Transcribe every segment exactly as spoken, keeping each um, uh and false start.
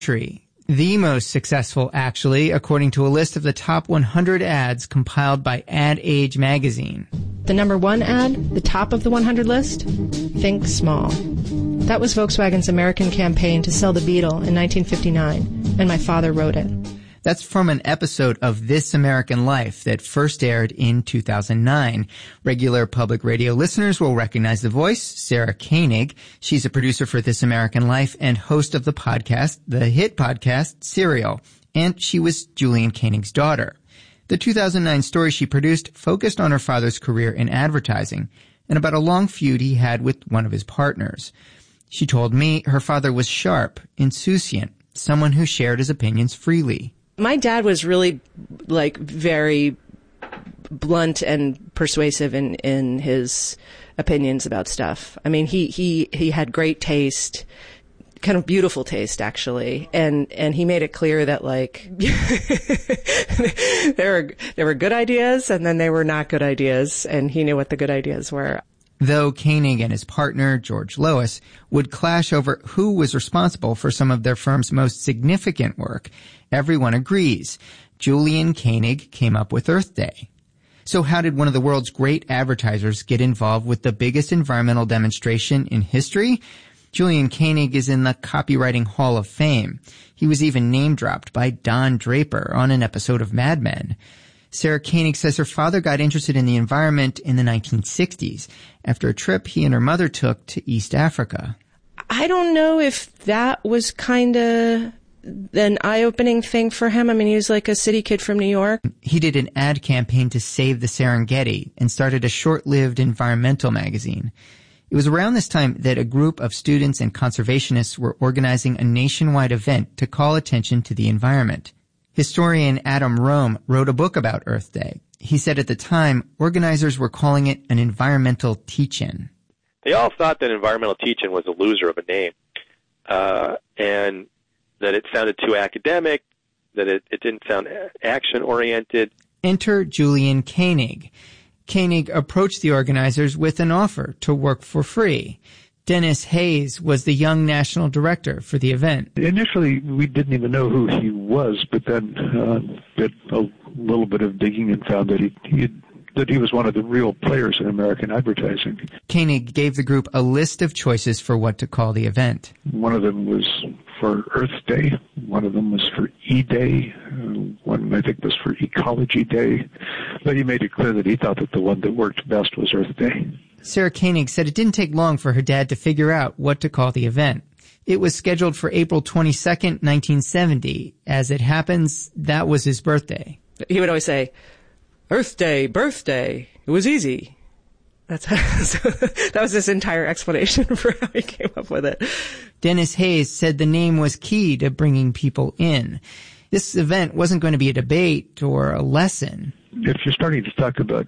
Tree. The most successful, actually, according to a list of the top one hundred ads compiled by Ad Age magazine. The number one ad, the top of the one hundred list, Think Small. That was Volkswagen's American campaign to sell the Beetle in nineteen fifty-nine, and my father wrote it. That's from an episode of This American Life that first aired in two thousand nine. Regular public radio listeners will recognize the voice, Sarah Koenig. She's a producer for This American Life and host of the podcast, the hit podcast, Serial. And she was Julian Koenig's daughter. The two thousand nine story she produced focused on her father's career in advertising and about a long feud he had with one of his partners. She told me her father was sharp, insouciant, someone who shared his opinions freely. My dad was really, like, very blunt and persuasive in, in his opinions about stuff. I mean, he, he, he had great taste, kind of beautiful taste, actually. And, and he made it clear that, like, there were, there were good ideas and then there were not good ideas. And he knew what the good ideas were. Though Koenig and his partner, George Lois, would clash over who was responsible for some of their firm's most significant work, everyone agrees. Julian Koenig came up with Earth Day. So how did one of the world's great advertisers get involved with the biggest environmental demonstration in history? Julian Koenig is in the Copywriting Hall of Fame. He was even name-dropped by Don Draper on an episode of Mad Men. Sarah Koenig says her father got interested in the environment in the nineteen sixties after a trip he and her mother took to East Africa. I don't know if that was kind of an eye-opening thing for him. I mean, he was like a city kid from New York. He did an ad campaign to save the Serengeti and started a short-lived environmental magazine. It was around this time that a group of students and conservationists were organizing a nationwide event to call attention to the environment. Historian Adam Rome wrote a book about Earth Day. He said at the time, organizers were calling it an environmental teach-in. They all thought that environmental teach-in was a loser of a name, uh, and that it sounded too academic, that it, it didn't sound action-oriented. Enter Julian Koenig. Koenig approached the organizers with an offer to work for free. Dennis Hayes was the young national director for the event. Initially, we didn't even know who he was, but then uh, did a little bit of digging and found that he, he had, that he was one of the real players in American advertising. Koenig gave the group a list of choices for what to call the event. One of them was for Earth Day. One of them was for E-Day. Uh, one, I think, was for Ecology Day. But he made it clear that he thought that the one that worked best was Earth Day. Sarah Koenig said it didn't take long for her dad to figure out what to call the event. It was scheduled for April twenty-second, nineteen seventy. As it happens, that was his birthday. He would always say, Earth Day, birthday. It was easy. That's how, so that was his entire explanation for how he came up with it. Dennis Hayes said the name was key to bringing people in. This event wasn't going to be a debate or a lesson. If you're starting to talk about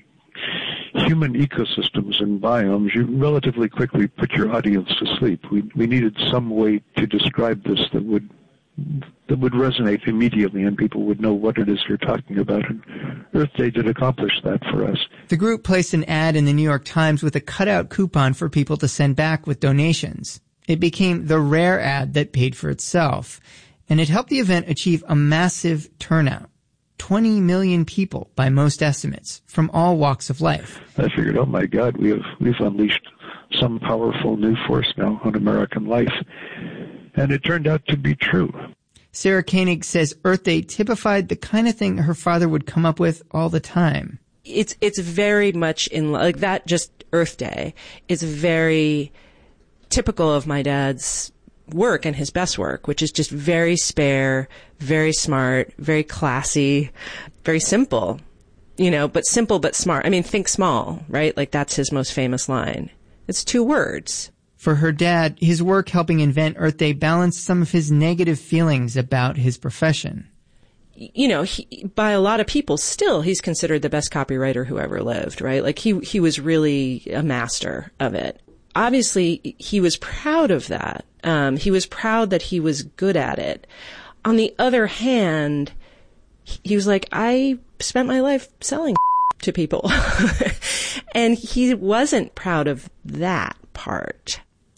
human ecosystems and biomes, you relatively quickly put your audience to sleep. We we needed some way to describe this that would that would resonate immediately and people would know what it is you're talking about. And Earth Day did accomplish that for us. The group placed an ad in the New York Times with a cutout coupon for people to send back with donations. It became the rare ad that paid for itself, and it helped the event achieve a massive turnout. twenty million people by most estimates from all walks of life. I figured, oh my God, we have, we've unleashed some powerful new force now on American life. And it turned out to be true. Sarah Koenig says Earth Day typified the kind of thing her father would come up with all the time. It's, it's very much in, like that just Earth Day is very typical of my dad's work and his best work, which is just very spare, very smart, very classy, very simple, you know, but simple but smart. I mean, think small, right? Like that's his most famous line. It's two words. For her dad, his work helping invent Earth Day balanced some of his negative feelings about his profession. You know, he, by a lot of people, still, he's considered the best copywriter who ever lived, right? Like he, he was really a master of it. Obviously, he was proud of that. Um, he was proud that he was good at it. On the other hand, he was like, I spent my life selling to people. And he wasn't proud of that part.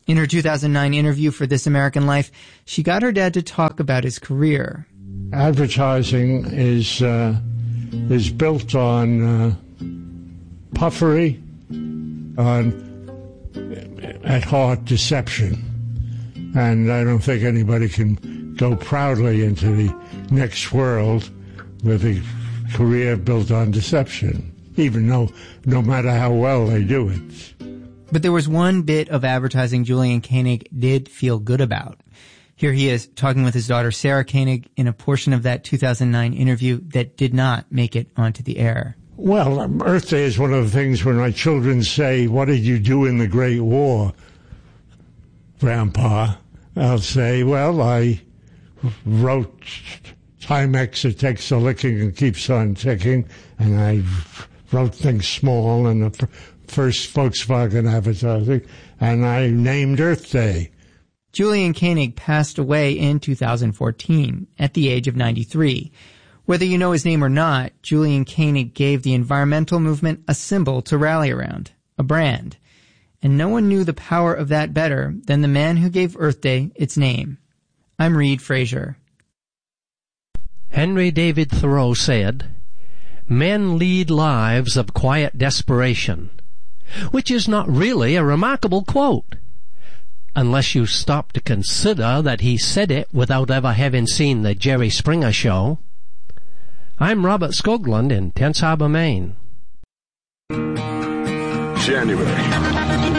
In her two thousand nine interview for This American Life, she got her dad to talk about his career. Advertising is uh, is built on uh, puffery, on at heart deception, and I don't think anybody can go proudly into the next world with a career built on deception, even though no matter how well they do it. But there was one bit of advertising Julian Koenig did feel good about. Here he is talking with his daughter Sarah Koenig in a portion of that two thousand nine interview that did not make it onto the air. Well, um, Earth Day is one of the things when my children say, "What did you do in the Great War, Grandpa?" I'll say, "Well, I wrote Timex, it takes a licking and keeps on ticking, and I wrote things small in the first Volkswagen advertising, and I named Earth Day." Julian Koenig passed away in two thousand fourteen at the age of ninety-three. Whether you know his name or not, Julian Koenig gave the environmental movement a symbol to rally around, a brand. And no one knew the power of that better than the man who gave Earth Day its name. I'm Reed Frazier. Henry David Thoreau said, "Men lead lives of quiet desperation," which is not really a remarkable quote, unless you stop to consider that he said it without ever having seen the Jerry Springer Show. I'm Robert Skoglund in Tense Harbor, Maine. January.